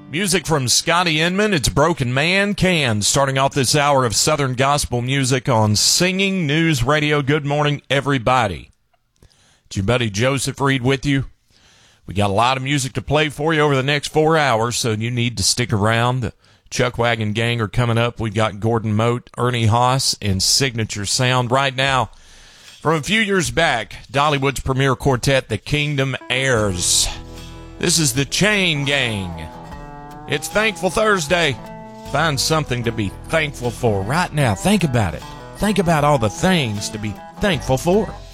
Music from Scotty Inman, It's Broken Man Can, starting off this hour of Southern Gospel music on Singing News Radio. Good morning, everybody. It's your buddy Joseph Reed with you. We got a lot of music to play for you over the next 4 hours, so you need to stick around. The Chuck Wagon Gang are coming up. We've got Gordon Mote, Ernie Haas, and Signature Sound. Right now, from a few years back, Dollywood's premier quartet, the Kingdom Heirs. This is the Chain Gang. It's Thankful Thursday. Find something to be thankful for right now. Think about it. Think about all the things to be thankful for.